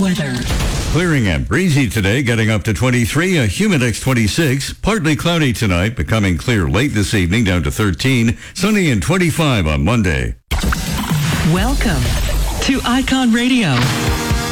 weather. Clearing and breezy today, getting up to 23, a humidix 26. Partly cloudy tonight, becoming clear late this evening down to 13. Sunny and 25 on Monday. Welcome to Icon Radio.